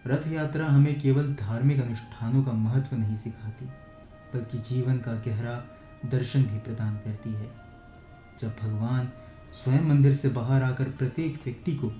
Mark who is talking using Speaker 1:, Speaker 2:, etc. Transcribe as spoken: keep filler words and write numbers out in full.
Speaker 1: रथ यात्रा हमें केवल धार्मिक अनुष्ठानों का महत्व नहीं सिखाती, बल्कि जीवन का गहरा दर्शन भी प्रदान करती है। जब भगवान स्वयं मंदिर से बाहर आकर प्रत्येक व्यक्ति को